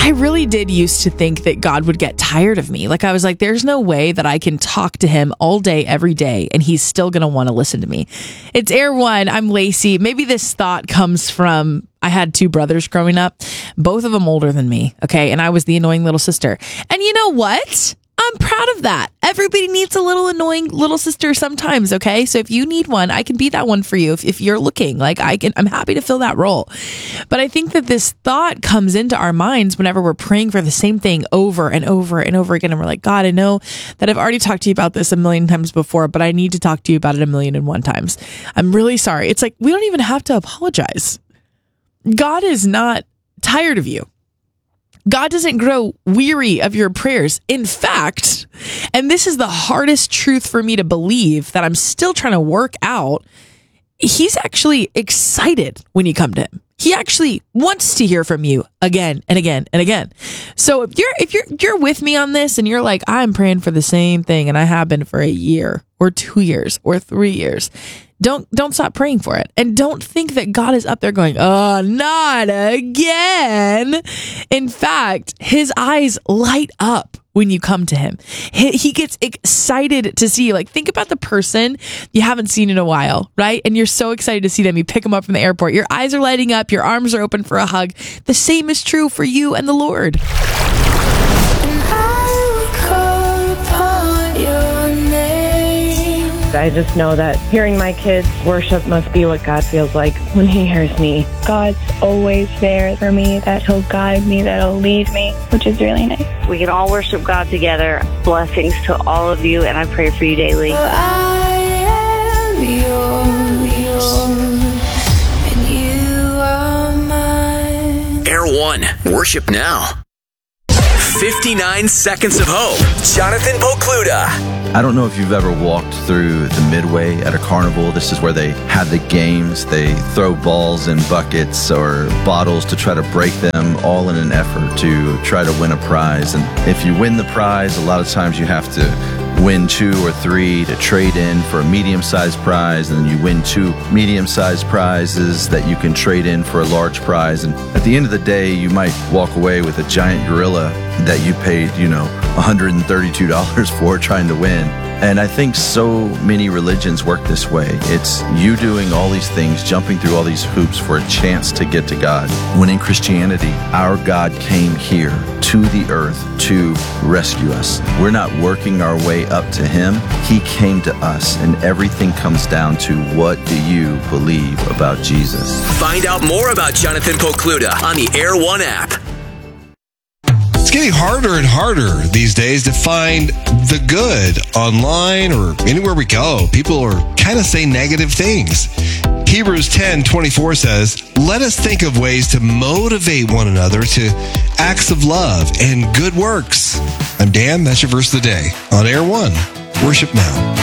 I really did used to think that God would get tired of me. Like I was like, there's no way that I can talk to him all day, every day, and he's still going to want to listen to me. It's Air One. I'm Lacey. Maybe this thought comes from, I had 2 brothers growing up, both of them older than me. Okay. And I was the annoying little sister. And you know what? I'm proud of that. Everybody needs a little annoying little sister sometimes. Okay. So if you need one, I can be that one for you. If you're looking, like I'm happy to fill that role. But I think that this thought comes into our minds whenever we're praying for the same thing over and over and over again. And we're like, God, I know that I've already talked to you about this a million times before, but I need to talk to you about it 1,000,001 times. I'm really sorry. It's like, we don't even have to apologize. God is not tired of you. God doesn't grow weary of your prayers. In fact, and this is the hardest truth for me to believe that I'm still trying to work out, he's actually excited when you come to him. He actually wants to hear from you again and again and again. So if you're with me on this and you're like, I'm praying for the same thing and I have been for a year or 2 years or 3 years, don't stop praying for it. And don't think that God is up there going, oh, not again. In fact, his eyes light up when you come to him. He gets excited to see you. Like, think about the person you haven't seen in a while, right? And you're so excited to see them. You pick them up from the airport. Your eyes are lighting up. Your arms are open for a hug. The same is true for you and the Lord. I just know that hearing my kids worship must be what God feels like when he hears me. God's always there for me, that he'll guide me, that he'll lead me, which is really nice. We can all worship God together. Blessings to all of you, and I pray for you daily. I am yours, and you are mine. Air One, worship now. 59 Seconds of Hope. Jonathan Pokluda. I don't know if you've ever walked through the Midway at a carnival. This is where they have the games. They throw balls in buckets or bottles to try to break them, all in an effort to try to win a prize. And if you win the prize, a lot of times you have to win 2 or 3 to trade in for a medium-sized prize, and then you win 2 medium-sized prizes that you can trade in for a large prize. And at the end of the day, you might walk away with a giant gorilla that you paid, $132 for trying to win. And I think so many religions work this way. It's you doing all these things, jumping through all these hoops for a chance to get to God. When in Christianity, our God came here to the earth to rescue us. We're not working our way up to him. He came to us, and everything comes down to, what do you believe about Jesus? Find out more about Jonathan Pokluda on the Air One app. It's getting harder and harder these days to find the good online or anywhere we go. People are kind of saying negative things. Hebrews 10:24 says, let us think of ways to motivate one another to acts of love and good works. I'm Dan. That's your verse of the day on Air One. Worship now.